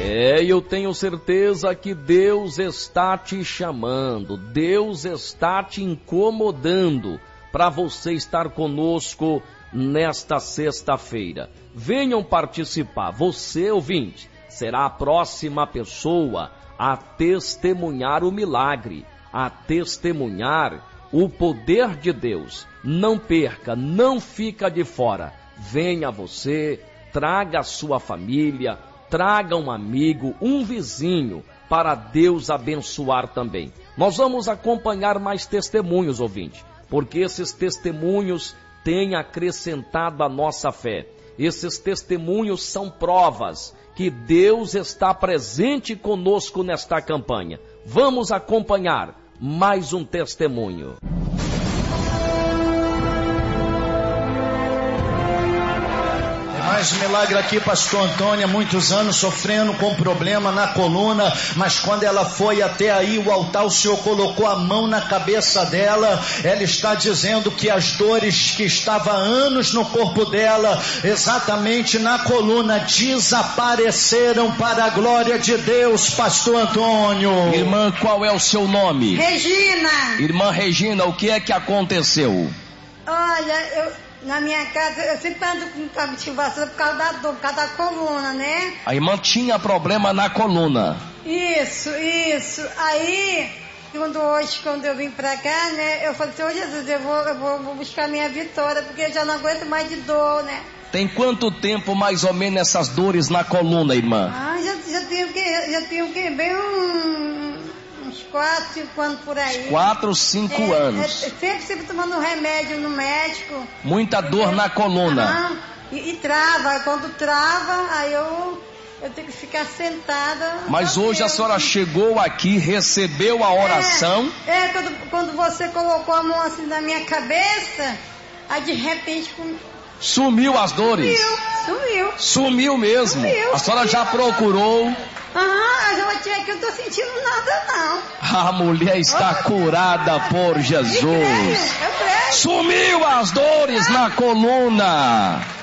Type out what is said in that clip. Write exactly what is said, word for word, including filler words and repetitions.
É, eu tenho certeza que Deus está te chamando, Deus está te incomodando para você estar conosco nesta sexta-feira. Venham participar. Você, ouvinte, será a próxima pessoa a testemunhar o milagre, a testemunhar o poder de Deus. Não perca, não fica de fora. Venha você, traga a sua família, traga um amigo, um vizinho, para Deus abençoar também. Nós vamos acompanhar mais testemunhos, ouvinte, porque esses testemunhos têm acrescentado a nossa fé. Esses testemunhos são provas que Deus está presente conosco nesta campanha. Vamos acompanhar mais um testemunho. Mais um milagre aqui, pastor Antônio, há muitos anos sofrendo com problema na coluna, mas quando ela foi até aí o altar, o Senhor colocou a mão na cabeça dela. Ela está dizendo que as dores que estavam há anos no corpo dela, exatamente na coluna, desapareceram para a glória de Deus, pastor Antônio. Irmã, qual é o seu nome? Regina. Irmã Regina, o que é que aconteceu? Olha, eu... Na minha casa, eu sempre ando com cabo de vassoura por causa da dor, por causa da coluna, né? A irmã tinha problema na coluna. Isso, isso. Aí, quando hoje, quando eu vim pra cá, né? Eu falei assim, ô Jesus, eu vou, eu vou, vou buscar minha vitória, porque eu já não aguento mais de dor, né? Tem quanto tempo mais ou menos essas dores na coluna, irmã? Ah, já, já tenho que, já tenho que, bem um... uns quatro, cinco anos por aí. Quatro, cinco é, anos. É, sempre, sempre tomando remédio no médico. Muita dor na coluna. Ah, e, e trava, quando trava, aí eu, eu tenho que ficar sentada. Mas hoje a senhora chegou aqui, recebeu a oração. É, é quando, quando você colocou a mão assim na minha cabeça, aí de repente... Sumiu as dores? Sumiu, sumiu. Sumiu mesmo? Sumiu, a senhora sumiu. já procurou? Ah, eu já bati aqui, eu não tô sentindo nada não. A mulher está curada por Jesus. Eu creio, eu creio. Sumiu as dores na coluna.